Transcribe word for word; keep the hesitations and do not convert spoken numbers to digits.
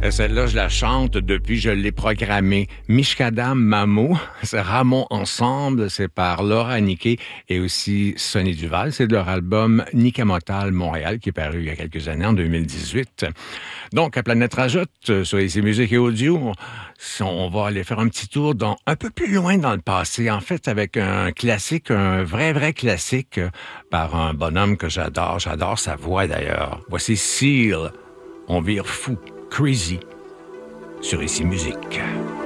Et celle-là, je la chante depuis, je l'ai programmée. Mishkadam Mamo, c'est Ramon Ensemble, c'est par Laura Niquet et aussi Sonny Duval. C'est de leur album Nikamotal Montréal qui est paru il y a quelques années, en deux mille dix-huit. Donc, à Planète Rajoute, sur ici Musique et Audio, on va aller faire un petit tour dans, un peu plus loin dans le passé, en fait, avec un classique, un vrai, vrai classique par un bonhomme que j'adore. J'adore sa voix, d'ailleurs. Voici Seal, On vire fou. Crazy sur Ici Musique.